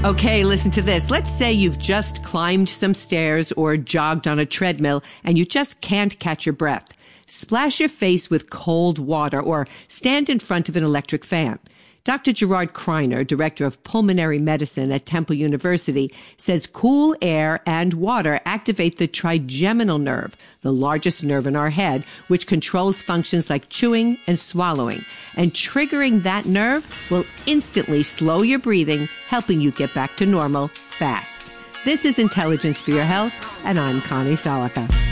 Okay, listen to this. Let's say you've just climbed some stairs or jogged on a treadmill and you just can't catch your breath. Splash your face with cold water or stand in front of an electric fan. Dr. Gerard Kreiner, director of pulmonary medicine at Temple University, says cool air and water activate the trigeminal nerve, the largest nerve in our head, which controls functions like chewing and swallowing. And triggering that nerve will instantly slow your breathing, helping you get back to normal fast. This is Intelligence for Your Health, and I'm Connie Salica.